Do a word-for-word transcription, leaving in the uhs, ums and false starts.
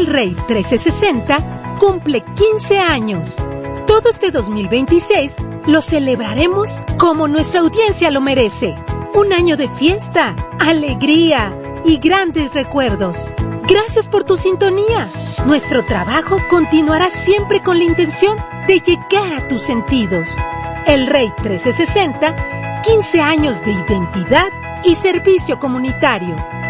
El Rey trece sesenta cumple quince años. Todo este dos mil veintiséis lo celebraremos como nuestra audiencia lo merece. Un año de fiesta, alegría y grandes recuerdos. Gracias por tu sintonía. Nuestro trabajo continuará siempre con la intención de llegar a tus sentidos. El Rey trece sesenta, quince años de identidad y servicio comunitario.